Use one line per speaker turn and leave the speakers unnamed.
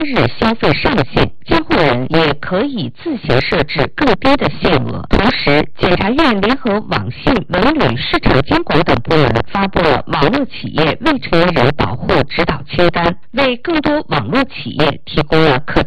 日消费上限，监护人也可以自行设置更低的限额。同时，检察院联合网信、文旅、市场监管等部门发布了网络企业未成年人保护指导清单，为更多网络企业提供了可